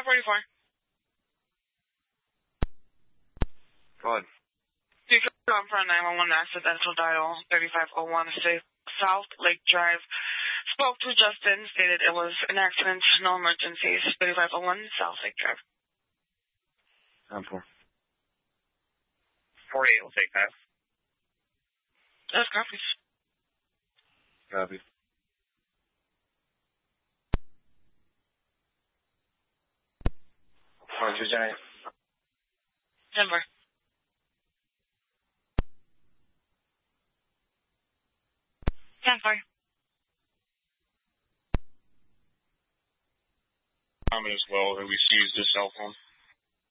544. Go ahead. You can come for a 911 accidental dial 3501 South Lake Drive. Spoke to Justin, stated it was an accident, no emergencies. 3501 South Lake Drive. 10-4. 48 will take that. That's copies. Copy. Giant. Denver. Denver. As well, and we seized his cell phone.